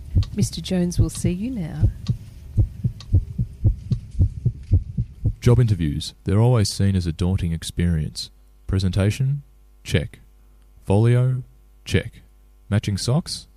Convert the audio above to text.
Mr. Jones will see you now. Job interviews. They're always seen as a daunting experience. Presentation? Check. Folio? Check. Matching socks?